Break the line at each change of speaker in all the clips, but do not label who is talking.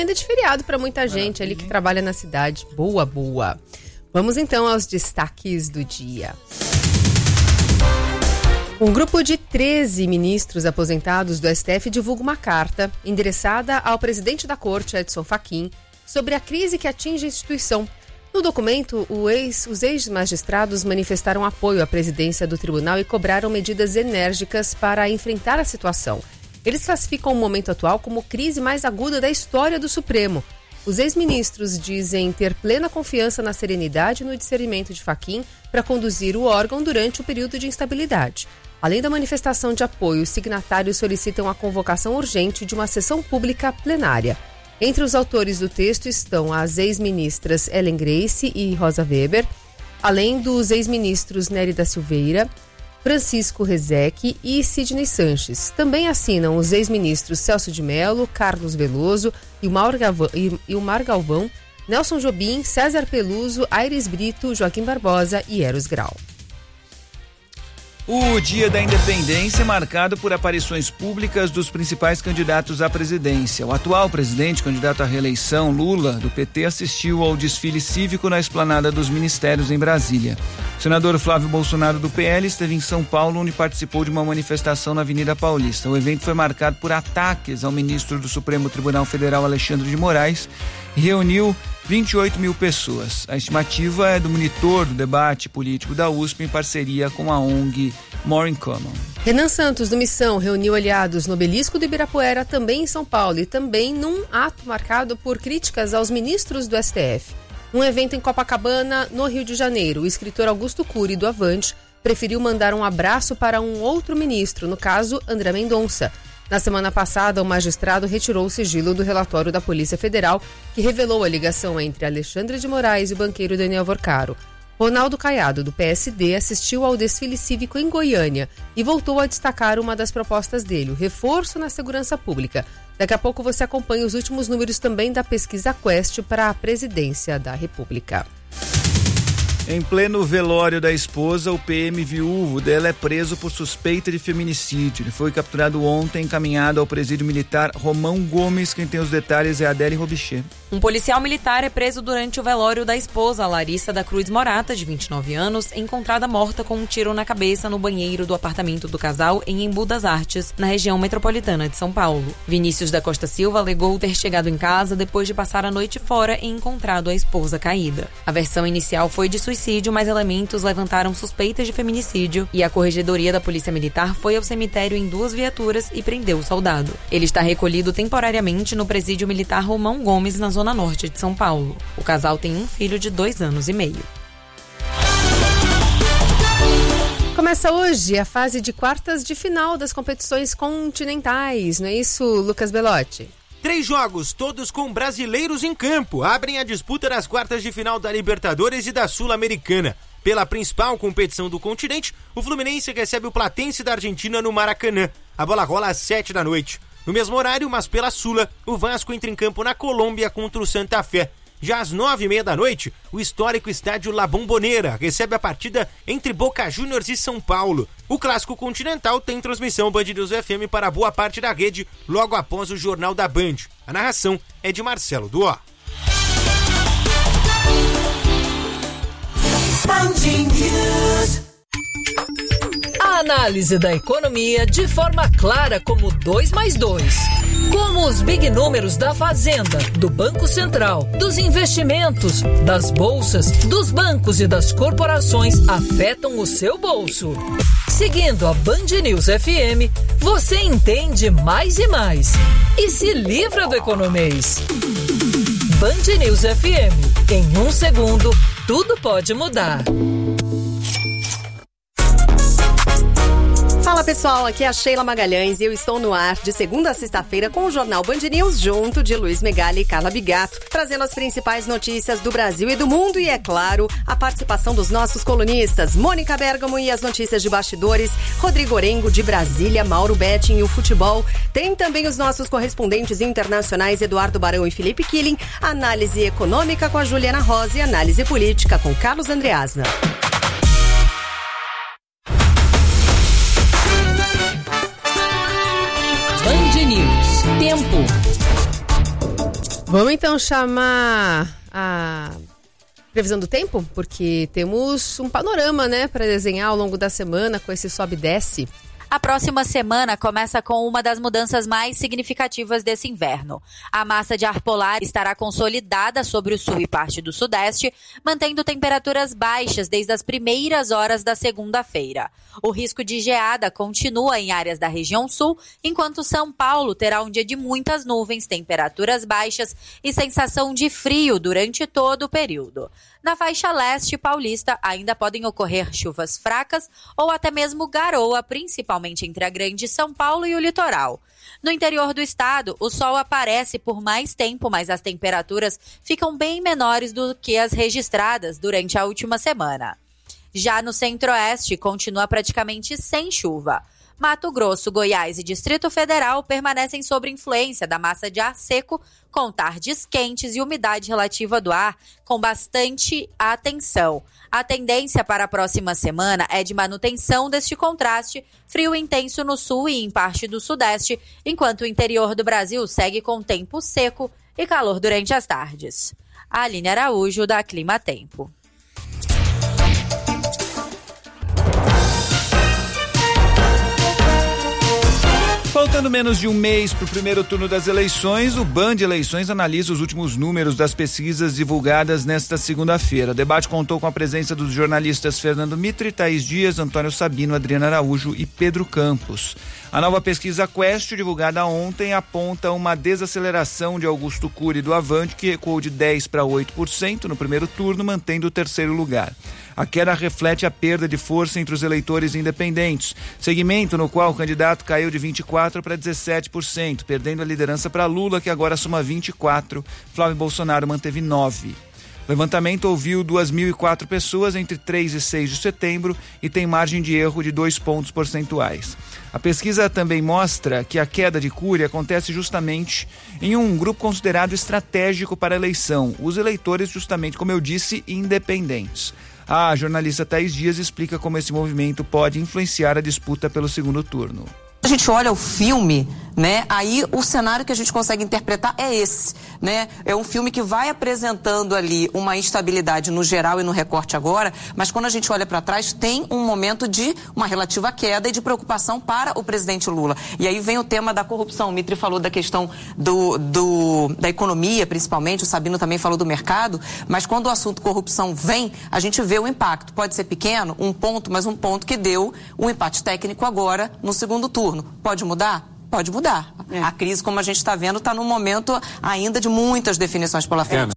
emenda de feriado para muita gente ali que trabalha na cidade. Boa, boa. Vamos então aos destaques do dia. Um grupo de 13 ministros aposentados do STF divulga uma carta endereçada ao presidente da Corte, Edson Fachin, sobre a crise que atinge a instituição. No documento, os ex-magistrados manifestaram apoio à presidência do tribunal e cobraram medidas enérgicas para enfrentar a situação. Eles classificam o momento atual como crise mais aguda da história do Supremo. Os ex-ministros dizem ter plena confiança na serenidade e no discernimento de Fachin para conduzir o órgão durante o período de instabilidade. Além da manifestação de apoio, os signatários solicitam a convocação urgente de uma sessão pública plenária. Entre os autores do texto estão as ex-ministras Ellen Grace e Rosa Weber, além dos ex-ministros Nery da Silveira, Francisco Rezec e Sidney Sanches. Também assinam os ex-ministros Celso de Mello, Carlos Veloso, Ilmar Galvão, Nelson Jobim, César Peluso, Aires Brito, Joaquim Barbosa e Eros Grau.
O Dia da Independência é marcado por aparições públicas dos principais candidatos à presidência. O atual presidente, candidato à reeleição, Lula, do PT, assistiu ao desfile cívico na esplanada dos ministérios em Brasília. O senador Flávio Bolsonaro, do PL, esteve em São Paulo, onde participou de uma manifestação na Avenida Paulista. O evento foi marcado por ataques ao ministro do Supremo Tribunal Federal, Alexandre de Moraes, e reuniu 28 mil pessoas. A estimativa é do monitor do debate político da USP em parceria com a ONG More in Common.
Renan Santos, do Missão, reuniu aliados no Obelisco do Ibirapuera, também em São Paulo, e também num ato marcado por críticas aos ministros do STF. Um evento em Copacabana, no Rio de Janeiro, o escritor Augusto Cury, do Avante, preferiu mandar um abraço para um outro ministro, no caso, André Mendonça. Na semana passada, o magistrado retirou o sigilo do relatório da Polícia Federal, que revelou a ligação entre Alexandre de Moraes e o banqueiro Daniel Vorcaro. Ronaldo Caiado, do PSD, assistiu ao desfile cívico em Goiânia e voltou a destacar uma das propostas dele, o reforço na segurança pública. Daqui a pouco você acompanha os últimos números também da pesquisa Quest para a presidência da República.
Em pleno velório da esposa, o PM viúvo dela é preso por suspeita de feminicídio. Ele foi capturado ontem e encaminhado ao presídio militar Romão Gomes. Quem tem os detalhes é a Adélia Robichê.
Um policial militar é preso durante o velório da esposa, Larissa da Cruz Morata, de 29 anos, encontrada morta com um tiro na cabeça no banheiro do apartamento do casal em Embu das Artes, na região metropolitana de São Paulo. Vinícius da Costa Silva alegou ter chegado em casa depois de passar a noite fora e encontrado a esposa caída. A versão inicial foi de suicídio, mas elementos levantaram suspeitas de feminicídio e a Corregedoria da Polícia Militar foi ao cemitério em 2 viaturas e prendeu o soldado. Ele está recolhido temporariamente no presídio militar Romão Gomes, na zona norte de São Paulo. O casal tem um filho de 2 anos e meio.
Começa hoje a fase de quartas de final das competições continentais, não é isso, Lucas Belotti?
3 jogos, todos com brasileiros em campo, abrem a disputa das quartas de final da Libertadores e da Sul-Americana. Pela principal competição do continente, o Fluminense recebe o Platense da Argentina no Maracanã. A bola rola às 7 da noite. No mesmo horário, mas pela Sula, o Vasco entra em campo na Colômbia contra o Santa Fé. Já às 9h30 da noite, o histórico estádio La Bombonera recebe a partida entre Boca Juniors e São Paulo. O clássico continental tem transmissão Band News FM para boa parte da rede, logo após o Jornal da Band. A narração é de Marcelo Duó.
A análise da economia de forma clara como 2 mais 2. Como os big números da Fazenda, do Banco Central, dos investimentos, das bolsas, dos bancos e das corporações afetam o seu bolso. Seguindo a Band News FM, você entende mais e mais. E se livra do economês. Band News FM. Em 1 segundo, tudo pode mudar.
Fala pessoal, aqui é a Sheila Magalhães e eu estou no ar de segunda a sexta-feira com o Jornal Band News junto de Luiz Megali e Carla Bigato, trazendo as principais notícias do Brasil e do mundo e, é claro, a participação dos nossos colunistas, Mônica Bergamo e as notícias de bastidores, Rodrigo Orengo de Brasília, Mauro Betting e o futebol. Tem também os nossos correspondentes internacionais Eduardo Barão e Felipe Killing, análise econômica com a Juliana Rosa e análise política com Carlos Andreasna.
Band News. Tempo.
Vamos então chamar a previsão do tempo, porque temos um panorama, né, para desenhar ao longo da semana com esse sobe e desce.
A próxima semana começa com uma das mudanças mais significativas desse inverno. A massa de ar polar estará consolidada sobre o sul e parte do sudeste, mantendo temperaturas baixas desde as primeiras horas da segunda-feira. O risco de geada continua em áreas da região sul, enquanto São Paulo terá um dia de muitas nuvens, temperaturas baixas e sensação de frio durante todo o período. Na faixa leste paulista ainda podem ocorrer chuvas fracas ou até mesmo garoa, principalmente entre a Grande São Paulo e o litoral. No interior do estado, o sol aparece por mais tempo, mas as temperaturas ficam bem menores do que as registradas durante a última semana. Já no centro-oeste, continua praticamente sem chuva. Mato Grosso, Goiás e Distrito Federal permanecem sob influência da massa de ar seco, com tardes quentes e umidade relativa do ar com bastante atenção. A tendência para a próxima semana é de manutenção deste contraste, frio intenso no sul e em parte do sudeste, enquanto o interior do Brasil segue com tempo seco e calor durante as tardes. Aline Araújo, da Clima Tempo.
Faltando menos de um mês para o primeiro turno das eleições, o Band Eleições analisa os últimos números das pesquisas divulgadas nesta segunda-feira. O debate contou com a presença dos jornalistas Fernando Mitre, Thaís Dias, Antônio Sabino, Adriana Araújo e Pedro Campos. A nova pesquisa Quest, divulgada ontem, aponta uma desaceleração de Augusto Cury do Avante, que recuou de 10% para 8% no primeiro turno, mantendo o terceiro lugar. A queda reflete a perda de força entre os eleitores independentes, segmento no qual o candidato caiu de 24% para 17%, perdendo a liderança para Lula, que agora soma 24%, Flávio Bolsonaro manteve 9%. O levantamento ouviu 2.004 pessoas entre 3 e 6 de setembro e tem margem de erro de 2 pontos percentuais. A pesquisa também mostra que a queda de Cury acontece justamente em um grupo considerado estratégico para a eleição, os eleitores, justamente como eu disse, independentes. A jornalista Thaís Dias explica como esse movimento pode influenciar a disputa pelo segundo turno.
A gente olha o filme, né? Aí o cenário que a gente consegue interpretar é esse, né? É um filme que vai apresentando ali uma instabilidade no geral e no recorte agora, mas quando a gente olha para trás tem um momento de uma relativa queda e de preocupação para o presidente Lula. E aí vem o tema da corrupção. O Mitre falou da questão da economia, principalmente, o Sabino também falou do mercado, mas quando o assunto corrupção vem, a gente vê o impacto. Pode ser pequeno, um ponto, mas um ponto que deu um empate técnico agora no segundo turno. Pode mudar? Pode mudar. A crise, como a gente está vendo, está num momento ainda de muitas definições pela frente.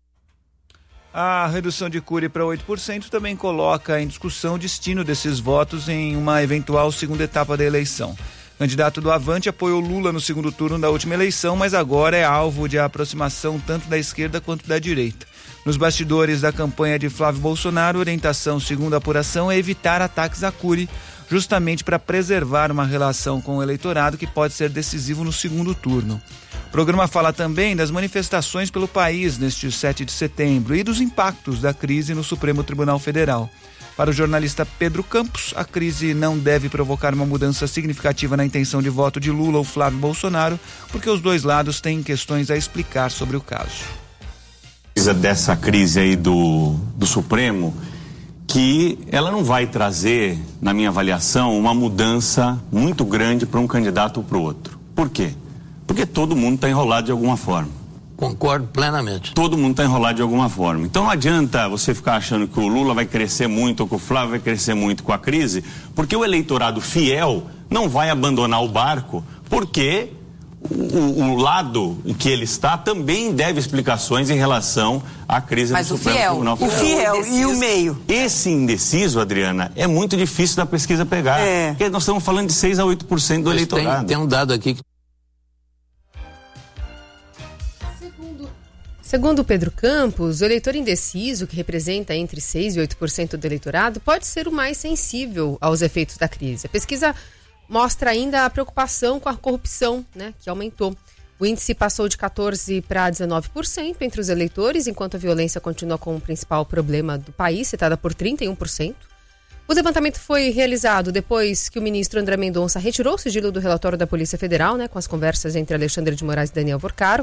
A redução de Cury para 8% também coloca em discussão o destino desses votos em uma eventual segunda etapa da eleição. O candidato do Avante apoiou Lula no segundo turno da última eleição, mas agora é alvo de aproximação tanto da esquerda quanto da direita. Nos bastidores da campanha de Flávio Bolsonaro, a orientação, segundo a apuração, é evitar ataques a Cury, justamente para preservar uma relação com o eleitorado que pode ser decisivo no segundo turno. O programa fala também das manifestações pelo país neste 7 de setembro e dos impactos da crise no Supremo Tribunal Federal. Para o jornalista Pedro Campos, a crise não deve provocar uma mudança significativa na intenção de voto de Lula ou Flávio Bolsonaro, porque os dois lados têm questões a explicar sobre o caso.
Dessa crise aí do Supremo, que ela não vai trazer, na minha avaliação, uma mudança muito grande para um candidato ou para o outro. Por quê? Porque todo mundo está enrolado de alguma forma.
Concordo plenamente.
Todo mundo está enrolado de alguma forma. Então não adianta você ficar achando que o Lula vai crescer muito ou que o Flávio vai crescer muito com a crise, porque o eleitorado fiel não vai abandonar o barco, porque o lado em que ele está também deve explicações em relação à crise do Supremo Tribunal Federal.
O fiel e o meio.
Esse indeciso, Adriana, é muito difícil da pesquisa pegar. Porque nós estamos falando de 6 a 8% do eleitorado.
Tem um dado aqui que...
Segundo Pedro Campos, o eleitor indeciso, que representa entre 6% e 8% do eleitorado, pode ser o mais sensível aos efeitos da crise. A pesquisa mostra ainda a preocupação com a corrupção, né, que aumentou. O índice passou de 14% para 19% entre os eleitores, enquanto a violência continua como o principal problema do país, citada por 31%. O levantamento foi realizado depois que o ministro André Mendonça retirou o sigilo do relatório da Polícia Federal, né, com as conversas entre Alexandre de Moraes e Daniel Vorcaro.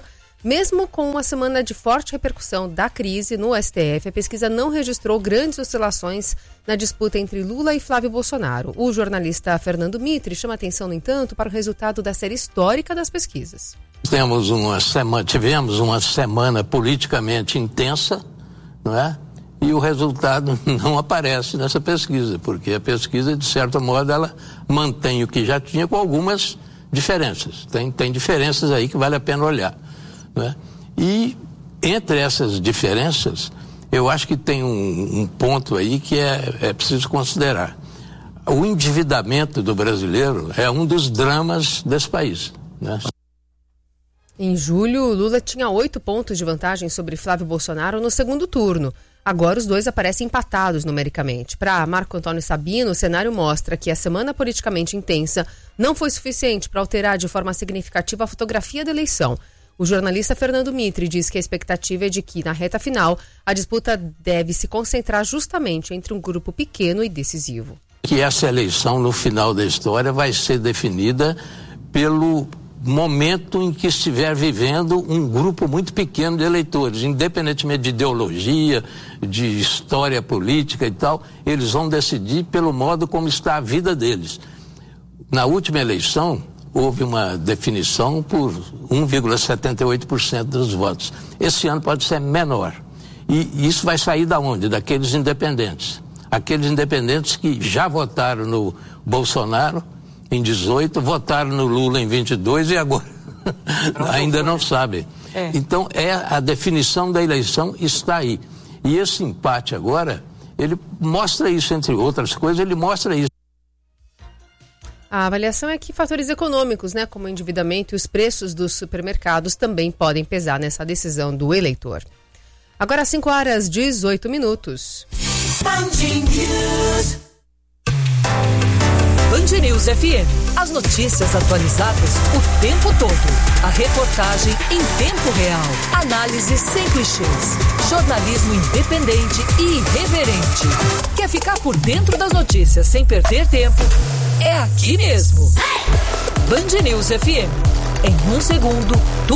Mesmo com uma semana de forte repercussão da crise no STF, a pesquisa não registrou grandes oscilações na disputa entre Lula e Flávio Bolsonaro. O jornalista Fernando Mitre chama atenção, no entanto, para o resultado da série histórica das pesquisas.
Tivemos uma semana politicamente intensa, não é? E o resultado não aparece nessa pesquisa, porque a pesquisa, de certo modo, ela mantém o que já tinha com algumas diferenças. Tem diferenças aí que vale a pena olhar. Né? E entre essas diferenças, eu acho que tem um ponto aí que é preciso considerar. O endividamento do brasileiro é um dos dramas desse país. Né?
Em julho, Lula tinha 8 pontos de vantagem sobre Flávio Bolsonaro no segundo turno. Agora os dois aparecem empatados numericamente. Para Marco Antônio Sabino, o cenário mostra que a semana politicamente intensa não foi suficiente para alterar de forma significativa a fotografia da eleição. O jornalista Fernando Mitre diz que a expectativa é de que, na reta final, a disputa deve se concentrar justamente entre um grupo pequeno e decisivo.
Que essa eleição, no final da história, vai ser definida pelo momento em que estiver vivendo um grupo muito pequeno de eleitores, independentemente de ideologia, de história política e tal, eles vão decidir pelo modo como está a vida deles. Na última eleição, houve uma definição por 1,78% dos votos. Esse ano pode ser menor. E isso vai sair da onde? Daqueles independentes. Aqueles independentes que já votaram no Bolsonaro em 18, votaram no Lula em 22 e agora ainda não sabem. Então, a definição da eleição está aí. E esse empate agora, ele mostra isso, entre outras coisas, ele mostra isso.
A avaliação é que fatores econômicos, como o endividamento e os preços dos supermercados também podem pesar nessa decisão do eleitor. Agora 5h18.
Band News FM. As notícias atualizadas o tempo todo. A reportagem em tempo real. Análise sem clichês. Jornalismo independente e irreverente. Quer ficar por dentro das notícias sem perder tempo? É aqui mesmo. Band News FM. Em um segundo,